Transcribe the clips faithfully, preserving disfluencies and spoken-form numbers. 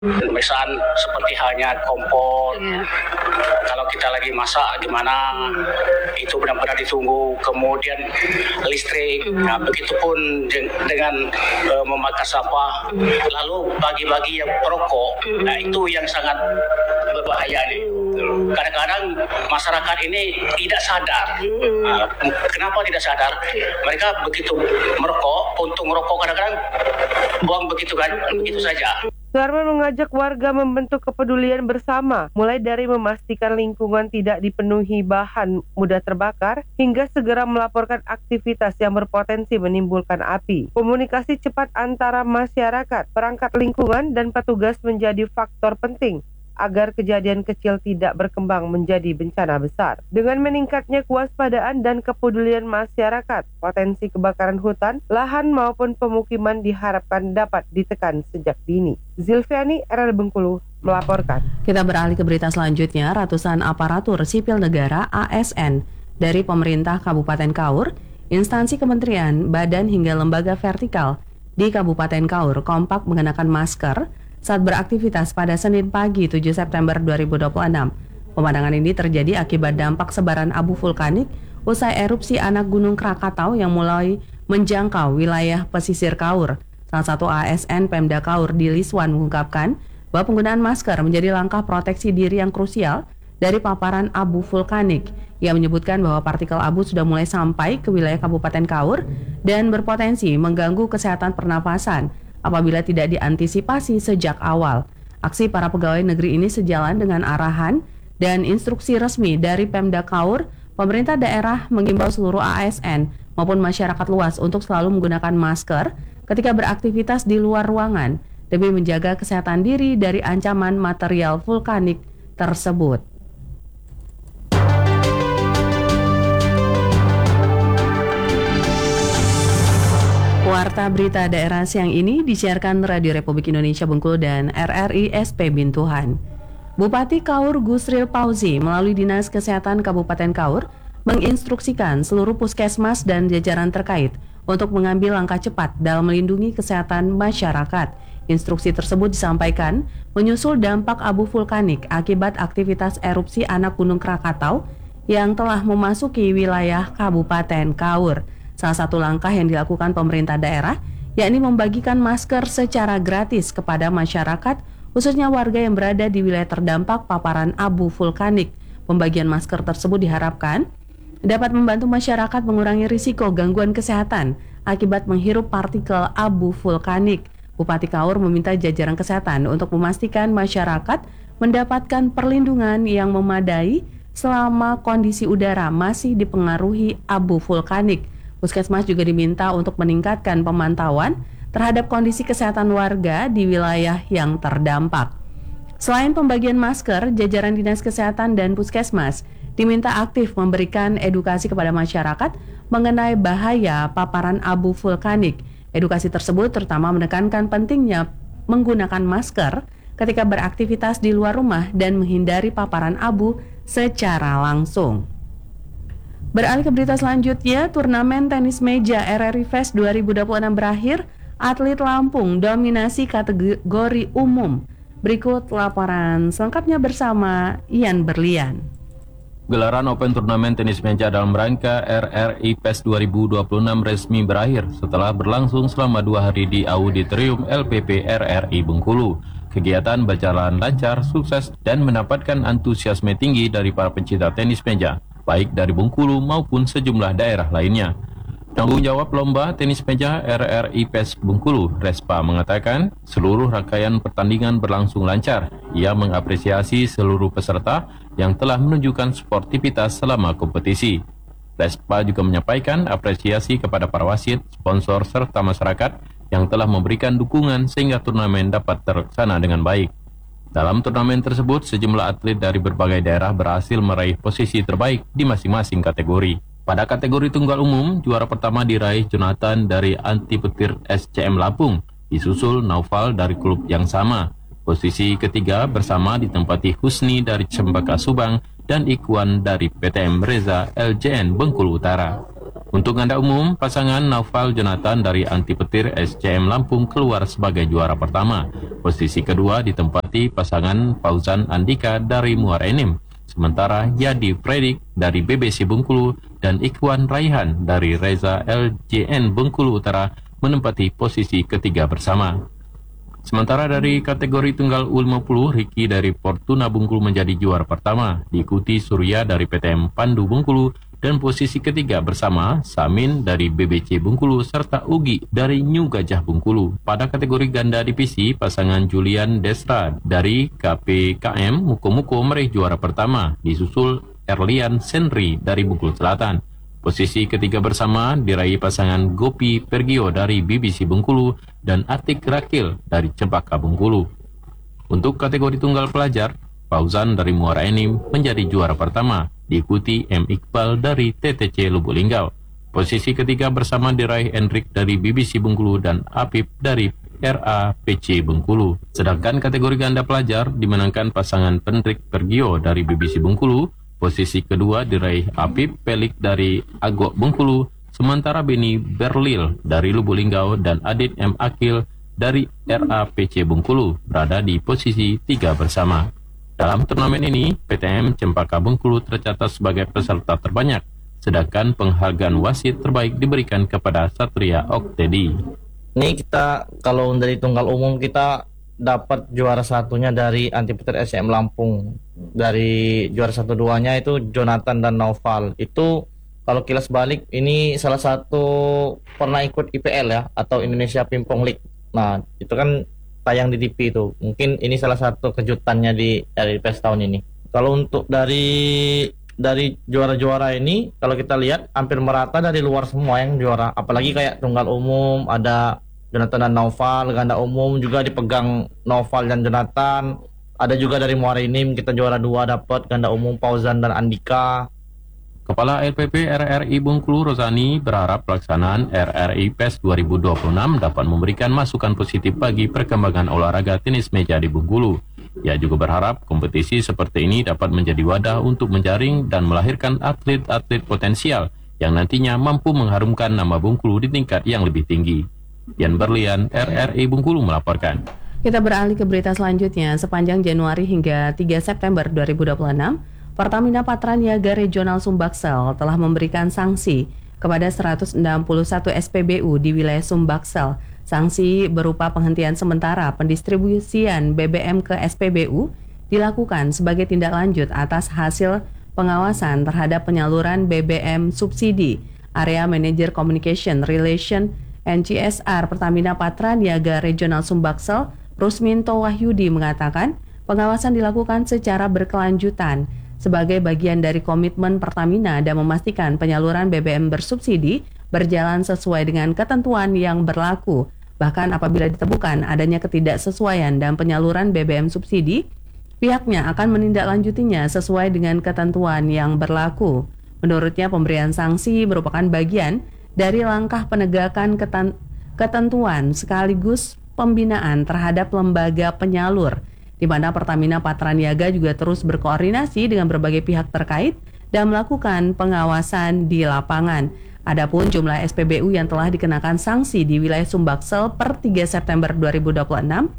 Misalnya seperti halnya kompor, yeah. Kalau kita lagi masak gimana, mm. itu benar-benar ditunggu. Kemudian listrik, mm. nah, begitupun dengan uh, memakai sampah. Mm. Lalu bagi-bagi yang perokok, mm. nah itu yang sangat berbahaya nih. Mm. Kadang-kadang masyarakat ini tidak sadar. Mm. Nah, kenapa tidak sadar? Mereka begitu merokok, puntung rokok kadang-kadang buang begitu kan, mm. begitu saja. Suharman mengajak warga membentuk kepedulian bersama, mulai dari memastikan lingkungan tidak dipenuhi bahan mudah terbakar, hingga segera melaporkan aktivitas yang berpotensi menimbulkan api. Komunikasi cepat antara masyarakat, perangkat lingkungan, dan petugas menjadi faktor penting agar kejadian kecil tidak berkembang menjadi bencana besar. Dengan meningkatnya kewaspadaan dan kepedulian masyarakat, potensi kebakaran hutan, lahan maupun pemukiman diharapkan dapat ditekan sejak dini. Zilviani, R R Bengkulu, melaporkan. Kita beralih ke berita selanjutnya. Ratusan aparatur sipil negara A S N dari pemerintah Kabupaten Kaur, instansi kementerian, badan hingga lembaga vertikal di Kabupaten Kaur kompak mengenakan masker saat beraktivitas pada Senin pagi tujuh September dua ribu dua puluh enam. Pemandangan ini terjadi akibat dampak sebaran abu vulkanik usai erupsi anak Gunung Krakatau yang mulai menjangkau wilayah pesisir Kaur. Salah satu A S N Pemda Kaur di Liswan mengungkapkan bahwa penggunaan masker menjadi langkah proteksi diri yang krusial dari paparan abu vulkanik. Ia menyebutkan bahwa partikel abu sudah mulai sampai ke wilayah Kabupaten Kaur dan berpotensi mengganggu kesehatan pernapasan apabila tidak diantisipasi sejak awal. Aksi para pegawai negeri ini sejalan dengan arahan dan instruksi resmi dari Pemda Kaur. Pemerintah daerah mengimbau seluruh A S N maupun masyarakat luas untuk selalu menggunakan masker ketika beraktivitas di luar ruangan demi menjaga kesehatan diri dari ancaman material vulkanik tersebut. Warta berita daerah siang ini disiarkan Radio Republik Indonesia Bengkulu dan R R I S P Bintuhan. Bupati Kaur Gusril Pauzi melalui Dinas Kesehatan Kabupaten Kaur menginstruksikan seluruh puskesmas dan jajaran terkait untuk mengambil langkah cepat dalam melindungi kesehatan masyarakat. Instruksi tersebut disampaikan menyusul dampak abu vulkanik akibat aktivitas erupsi anak Gunung Krakatau yang telah memasuki wilayah Kabupaten Kaur. Salah satu langkah yang dilakukan pemerintah daerah yakni membagikan masker secara gratis kepada masyarakat, khususnya warga yang berada di wilayah terdampak paparan abu vulkanik. Pembagian masker tersebut diharapkan dapat membantu masyarakat mengurangi risiko gangguan kesehatan akibat menghirup partikel abu vulkanik. Bupati Kaur meminta jajaran kesehatan untuk memastikan masyarakat mendapatkan perlindungan yang memadai selama kondisi udara masih dipengaruhi abu vulkanik. Puskesmas juga diminta untuk meningkatkan pemantauan terhadap kondisi kesehatan warga di wilayah yang terdampak. Selain pembagian masker, jajaran Dinas Kesehatan dan Puskesmas diminta aktif memberikan edukasi kepada masyarakat mengenai bahaya paparan abu vulkanik. Edukasi tersebut terutama menekankan pentingnya menggunakan masker ketika beraktivitas di luar rumah dan menghindari paparan abu secara langsung. Beralih ke berita selanjutnya, turnamen tenis meja R R I Fest dua ribu dua puluh enam berakhir, atlet Lampung dominasi kategori umum. Berikut laporan selengkapnya bersama Ian Berlian. Gelaran Open Turnamen Tenis Meja dalam rangka R R I Fest dua ribu dua puluh enam resmi berakhir setelah berlangsung selama dua hari di Auditorium L P P R R I Bengkulu. Kegiatan berjalan lancar, sukses, dan mendapatkan antusiasme tinggi dari para pencinta tenis meja, baik dari Bengkulu maupun sejumlah daerah lainnya. Tanggung jawab lomba tenis meja R R I Fest Bengkulu, Respa, mengatakan seluruh rangkaian pertandingan berlangsung lancar. Ia mengapresiasi seluruh peserta yang telah menunjukkan sportivitas selama kompetisi. Respa juga menyampaikan apresiasi kepada para wasit, sponsor, serta masyarakat yang telah memberikan dukungan sehingga turnamen dapat terlaksana dengan baik. Dalam turnamen tersebut, sejumlah atlet dari berbagai daerah berhasil meraih posisi terbaik di masing-masing kategori. Pada kategori tunggal umum, juara pertama diraih Jonathan dari Anti Petir S C M Lampung, disusul Naufal dari klub yang sama. Posisi ketiga bersama ditempati Husni dari Cempaka Subang dan Ikwan dari P T M Reza L J N Bengkulu Utara. Untuk ganda umum, pasangan Naufal Jonathan dari Anti Petir S C M Lampung keluar sebagai juara pertama. Posisi kedua ditempati pasangan Fauzan Andika dari Muara Enim. Sementara Yadi Predik dari B B C Bengkulu dan Ikhwan Raihan dari Reza L J N Bengkulu Utara menempati posisi ketiga bersama. Sementara dari kategori tunggal U lima puluh, Ricky dari Fortuna Bengkulu menjadi juara pertama, diikuti Surya dari P T M Pandu Bengkulu, dan posisi ketiga bersama Samin dari B B C Bengkulu serta Ugi dari New Gajah Bengkulu. Pada kategori ganda divisi, pasangan Julian Desra dari K P K M Muko-Muko meraih juara pertama, disusul Erlian Senri dari Bengkulu Selatan. Posisi ketiga bersama diraih pasangan Gopi Pergio dari B B C Bengkulu dan Atik Rakil dari Cempaka Bengkulu. Untuk kategori tunggal pelajar, Fauzan dari Muara Enim menjadi juara pertama, diikuti M. Iqbal dari T T C Lubuk Linggau. Posisi ketiga bersama diraih Enrik dari B B C Bengkulu dan Apip dari R A P C Bengkulu. Sedangkan kategori ganda pelajar dimenangkan pasangan Pendrik Pergio dari B B C Bengkulu. Posisi kedua diraih Apip Pelik dari Agok Bengkulu, sementara Beni Berlil dari Lubuk Linggau dan Adit M. Akil dari R A P C Bengkulu berada di posisi tiga bersama. Dalam turnamen ini, P T M Cempaka Bengkulu tercatat sebagai peserta terbanyak, sedangkan penghargaan wasit terbaik diberikan kepada Satria Oktedi. Ini kita kalau dari tunggal umum kita dapat juara satunya dari Anti Petir S C M Lampung. Dari juara satu duanya itu Jonathan dan Naufal. Itu kalau kilas balik ini salah satu pernah ikut I P L ya, atau Indonesia Pingpong League. Nah, itu kan tayang di T V itu. Mungkin ini salah satu kejutannya di dari P E S tahun ini. Kalau untuk dari dari juara-juara ini, kalau kita lihat hampir merata dari luar semua yang juara. Apalagi kayak tunggal umum ada Jonathan dan Naufal, ganda umum juga dipegang Naufal dan Jonathan. Ada juga dari Muara Enim kita juara dua dapat ganda umum Fauzan dan Andika. Kepala L P P R R I Bengkulu Rozani berharap pelaksanaan R R I P E S dua ribu dua puluh enam dapat memberikan masukan positif bagi perkembangan olahraga tenis meja di Bengkulu. Ia juga berharap kompetisi seperti ini dapat menjadi wadah untuk menjaring dan melahirkan atlet-atlet potensial yang nantinya mampu mengharumkan nama Bengkulu di tingkat yang lebih tinggi. Yan Berlian, R R I Bengkulu melaporkan. Kita beralih ke berita selanjutnya. Sepanjang Januari hingga tiga September dua ribu dua puluh enam, Pertamina Patraniaga Regional Sumbaksel telah memberikan sanksi kepada seratus enam puluh satu S P B U di wilayah Sumbaksel. Sanksi berupa penghentian sementara pendistribusian B B M ke S P B U dilakukan sebagai tindak lanjut atas hasil pengawasan terhadap penyaluran B B M subsidi. Area Manager Communication Relation N C S R Pertamina Patraniaga Regional Sumbaksel, Rusminto Wahyudi mengatakan pengawasan dilakukan secara berkelanjutan sebagai bagian dari komitmen Pertamina dan memastikan penyaluran B B M bersubsidi berjalan sesuai dengan ketentuan yang berlaku. Bahkan apabila ditemukan adanya ketidaksesuaian dan penyaluran B B M subsidi, pihaknya akan menindaklanjutinya sesuai dengan ketentuan yang berlaku. Menurutnya pemberian sanksi merupakan bagian dari langkah penegakan ketan- ketentuan sekaligus pembinaan terhadap lembaga penyalur, di mana Pertamina Patraniaga juga terus berkoordinasi dengan berbagai pihak terkait dan melakukan pengawasan di lapangan. Adapun jumlah S P B U yang telah dikenakan sanksi di wilayah Sumbaksel per tiga September dua ribu dua puluh enam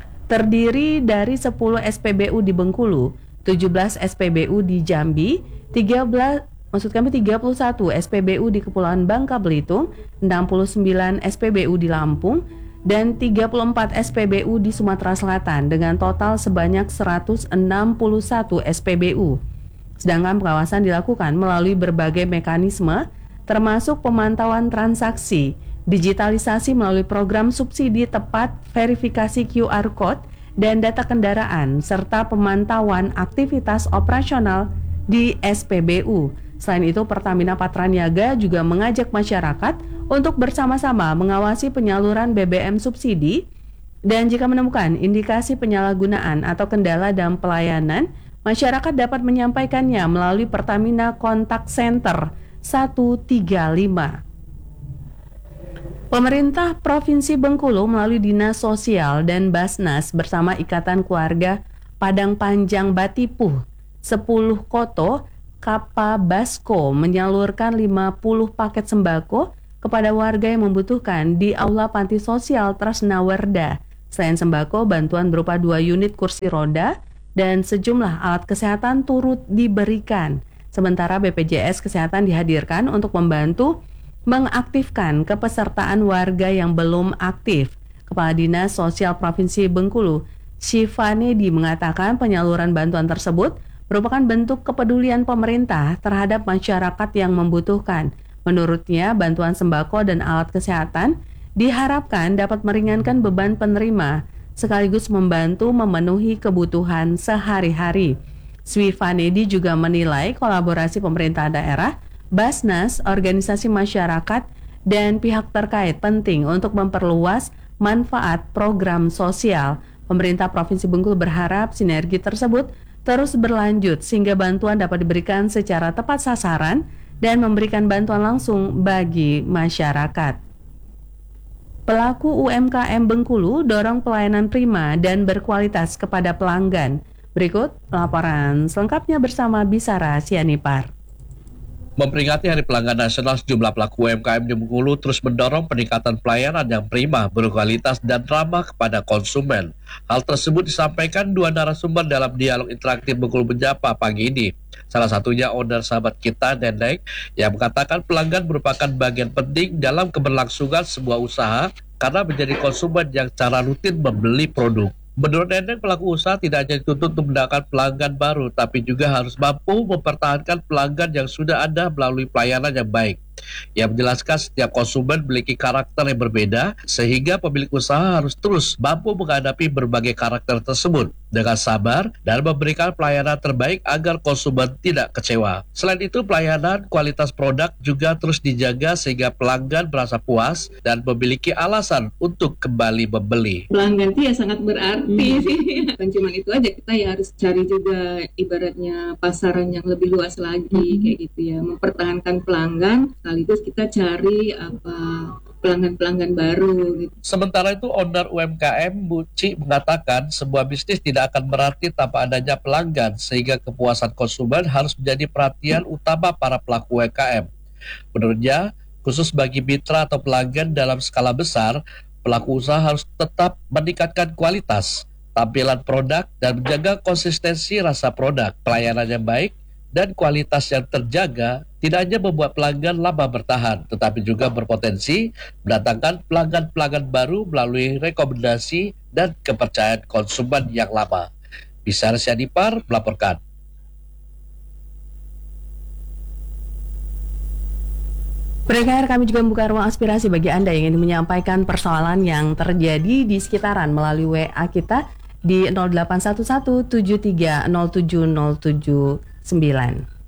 terdiri dari sepuluh S P B U di Bengkulu, tujuh belas S P B U di Jambi, tiga belas Maksud kami tiga puluh satu S P B U di Kepulauan Bangka Belitung, enam puluh sembilan S P B U di Lampung, dan tiga puluh empat S P B U di Sumatera Selatan dengan total sebanyak seratus enam puluh satu S P B U. Sedangkan pengawasan dilakukan melalui berbagai mekanisme termasuk pemantauan transaksi, digitalisasi melalui program subsidi tepat, verifikasi Q R Code, dan data kendaraan, serta pemantauan aktivitas operasional di S P B U. Selain itu, Pertamina Patraniaga juga mengajak masyarakat untuk bersama-sama mengawasi penyaluran B B M subsidi dan jika menemukan indikasi penyalahgunaan atau kendala dalam pelayanan, masyarakat dapat menyampaikannya melalui Pertamina Contact Center satu tiga lima. Pemerintah Provinsi Bengkulu melalui Dinas Sosial dan Basnas bersama Ikatan Keluarga Padang Panjang Batipuh sepuluh Koto Kapabasko menyalurkan lima puluh paket sembako kepada warga yang membutuhkan di Aula Panti Sosial Tresnawerda. Selain sembako, bantuan berupa dua unit kursi roda dan sejumlah alat kesehatan turut diberikan. Sementara B P J S Kesehatan dihadirkan untuk membantu mengaktifkan kepesertaan warga yang belum aktif. Kepala Dinas Sosial Provinsi Bengkulu, Syifanedi, mengatakan penyaluran bantuan tersebut merupakan bentuk kepedulian pemerintah terhadap masyarakat yang membutuhkan. Menurutnya, bantuan sembako dan alat kesehatan diharapkan dapat meringankan beban penerima sekaligus membantu memenuhi kebutuhan sehari-hari. Syifanedi juga menilai kolaborasi pemerintah daerah, Basnas, organisasi masyarakat, dan pihak terkait penting untuk memperluas manfaat program sosial. Pemerintah Provinsi Bengkulu berharap sinergi tersebut terus berlanjut sehingga bantuan dapat diberikan secara tepat sasaran dan memberikan bantuan langsung bagi masyarakat. Pelaku U M K M Bengkulu dorong pelayanan prima dan berkualitas kepada pelanggan. Berikut laporan selengkapnya bersama Bisara Sianipar. Memperingati Hari Pelanggan Nasional, sejumlah pelaku U M K M di Bengkulu terus mendorong peningkatan pelayanan yang prima, berkualitas, dan ramah kepada konsumen. Hal tersebut disampaikan dua narasumber dalam dialog interaktif Bengkulu Menyapa pagi ini. Salah satunya owner Sahabat Kita, Dendeng, yang mengatakan pelanggan merupakan bagian penting dalam keberlangsungan sebuah usaha karena menjadi konsumen yang secara rutin membeli produk. Menurut Dendeng, pelaku usaha tidak hanya dituntut untuk mendapatkan pelanggan baru, tapi juga harus mampu mempertahankan pelanggan yang sudah ada melalui pelayanan yang baik. Ia menjelaskan setiap konsumen memiliki karakter yang berbeda, sehingga pemilik usaha harus terus mampu menghadapi berbagai karakter tersebut dengan sabar dan memberikan pelayanan terbaik agar konsumen tidak kecewa. Selain itu, pelayanan, kualitas produk juga terus dijaga sehingga pelanggan merasa puas dan memiliki alasan untuk kembali membeli. Pelanggan itu ya sangat berarti sih. Bukan cuma itu aja, kita ya harus cari juga ibaratnya pasaran yang lebih luas lagi, hmm. kayak gitu ya, mempertahankan pelanggan sekaligus kita cari apa pelanggan-pelanggan baru gitu. Sementara itu, owner U M K M Buci mengatakan sebuah bisnis tidak akan berarti tanpa adanya pelanggan, sehingga kepuasan konsumen harus menjadi perhatian utama para pelaku U M K M. Menurutnya, khusus bagi mitra atau pelanggan dalam skala besar, pelaku usaha harus tetap meningkatkan kualitas, tampilan produk, dan menjaga konsistensi rasa produk. Pelayanan yang baik dan kualitas yang terjaga tidak hanya membuat pelanggan lama bertahan, tetapi juga berpotensi mendatangkan pelanggan-pelanggan baru melalui rekomendasi dan kepercayaan konsumen yang lama. Bisara Sianipar melaporkan. Pendengar, kami juga membuka ruang aspirasi bagi Anda yang ingin menyampaikan persoalan yang terjadi di sekitaran melalui W A kita di nol delapan satu satu tujuh tiga nol tujuh nol tujuh sembilan.